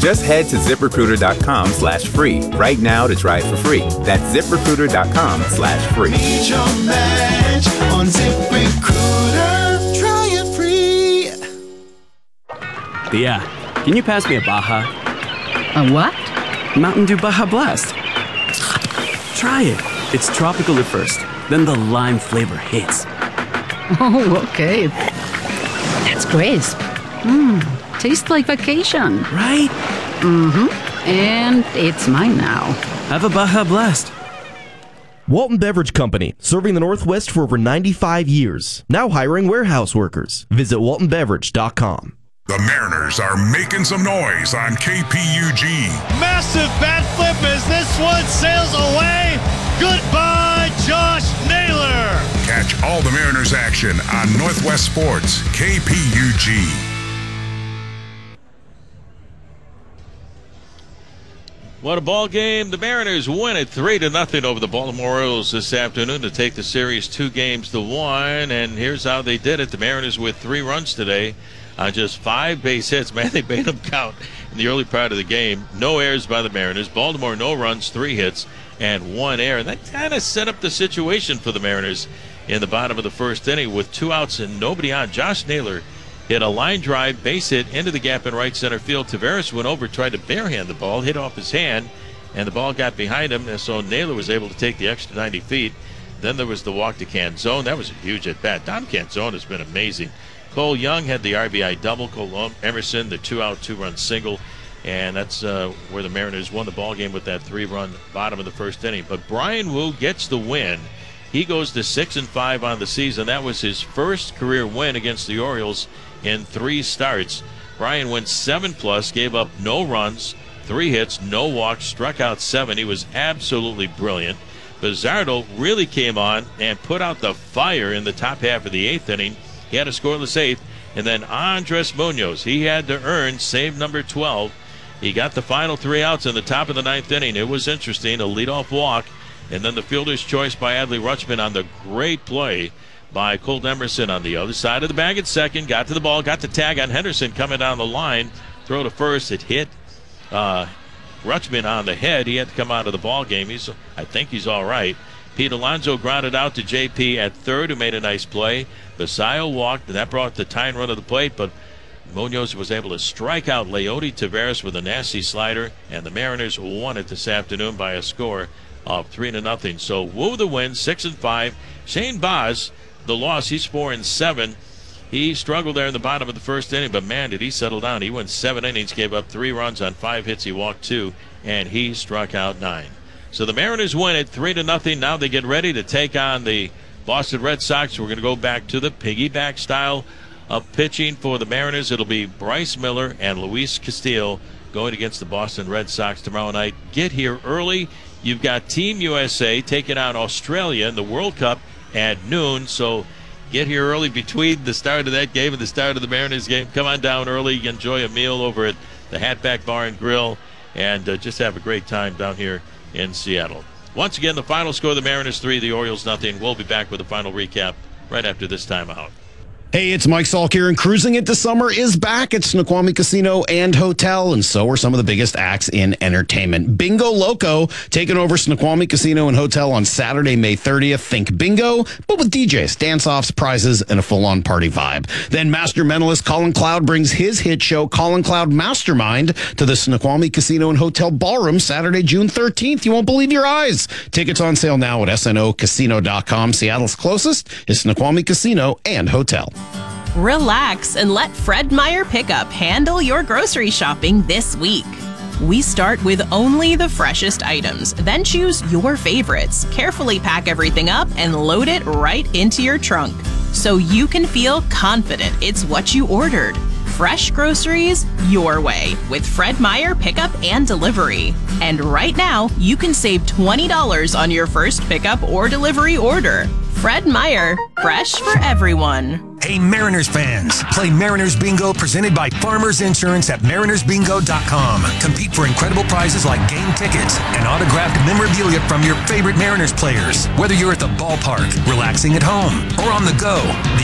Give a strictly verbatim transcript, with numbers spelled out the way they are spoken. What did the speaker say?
Just head to ZipRecruiter.com slash free right now to try it for free. That's ZipRecruiter.com slash free. Need your match on ZipRecruiter. Try it free. Yeah. Can you pass me a Baja? A what? Mountain Dew Baja Blast. Try it. It's tropical at first, then the lime flavor hits. Oh, okay. That's crisp. Mmm, tastes like vacation. Right? Mm-hmm. And it's mine now. Have a Baja Blast. Walton Beverage Company, serving the Northwest for over ninety-five years. Now hiring warehouse workers. Visit walton beverage dot com. The Mariners are making some noise on K P U G. Massive bat flip as this one sails away. Goodbye, Josh Naylor. Catch all the Mariners action on Northwest Sports, K P U G. What a ball game. The Mariners win it three to nothing over the Baltimore Orioles this afternoon to take the series two games to one. And here's how they did it. The Mariners with three runs today on just five base hits. Man, they made them count in the early part of the game. No errors by the Mariners. Baltimore, no runs, three hits, and one error. And that kind of set up the situation for the Mariners in the bottom of the first inning with two outs and nobody on. Josh Naylor hit a line drive, base hit into the gap in right center field. Taveras went over, tried to barehand the ball, hit off his hand, and the ball got behind him, and so Naylor was able to take the extra ninety feet. Then there was the walk to Canzone. That was a huge at-bat. Dom Canzone has been amazing. Cole Young had the R B I double. Cole Emerson, the two-out, two-run single. And that's uh, where the Mariners won the ball game with that three-run bottom of the first inning. But Brian Wu gets the win. He goes to six and five on the season. That was his first career win against the Orioles in three starts. Brian went seven plus, gave up no runs, three hits, no walks, struck out seven. He was absolutely brilliant. Bizzardo really came on and put out the fire in the top half of the eighth inning. He had a scoreless eighth. And then Andres Munoz, he had to earn save number twelve. He got the final three outs in the top of the ninth inning. It was interesting, a leadoff walk. And then the fielder's choice by Adley Rutschman on the great play by Colt Emerson on the other side of the bag at second. Got to the ball, got the tag on Henderson coming down the line. Throw to first. It hit uh, Rutschman on the head. He had to come out of the ball game. He's, I think he's all right. Pete Alonso grounded out to J P at third, who made a nice play. Basayo walked, and that brought the tying run to the plate, but Munoz was able to strike out Leody Taveras with a nasty slider, and the Mariners won it this afternoon by a score of three to nothing. So Wu the win, six and five. Shane Baz, the loss, he's four and seven. He struggled there in the bottom of the first inning, but man, did he settle down. He went seven innings, gave up three runs on five hits. He walked two, and he struck out nine. So the Mariners win it three to nothing. Now they get ready to take on the Boston Red Sox. We're going to go back to the piggyback style of pitching for the Mariners. It'll be Bryce Miller and Luis Castillo going against the Boston Red Sox tomorrow night. Get here early. You've got Team U S A taking on Australia in the World Cup at noon. So get here early between the start of that game and the start of the Mariners game. Come on down early. Enjoy a meal over at the Hatback Bar and Grill, and uh, just have a great time down here in Seattle. Once again, the final score, the Mariners three, the Orioles nothing. We'll be back with a final recap right after this timeout. Hey, it's Mike Salk here, and Cruising Into Summer is back at Snoqualmie Casino and Hotel, and so are some of the biggest acts in entertainment. Bingo Loco taking over Snoqualmie Casino and Hotel on Saturday, May thirtieth. Think bingo, but with D Js, dance-offs, prizes, and a full-on party vibe. Then Master Mentalist Colin Cloud brings his hit show, Colin Cloud Mastermind, to the Snoqualmie Casino and Hotel Ballroom Saturday, June thirteenth. You won't believe your eyes. Tickets on sale now at S N O casino dot com. Seattle's closest is Snoqualmie Casino and Hotel. Relax and let Fred Meyer Pickup handle your grocery shopping this week. We start with only the freshest items, then choose your favorites. Carefully pack everything up and load it right into your trunk so you can feel confident it's what you ordered. Fresh groceries your way with Fred Meyer Pickup and Delivery. And right now, you can save twenty dollars on your first pickup or delivery order. Fred Meyer, fresh for everyone. Hey, Mariners fans, play Mariners Bingo presented by Farmers Insurance at mariners bingo dot com. Compete for incredible prizes like game tickets and autographed memorabilia from your favorite Mariners players. Whether you're at the ballpark, relaxing at home, or on the go,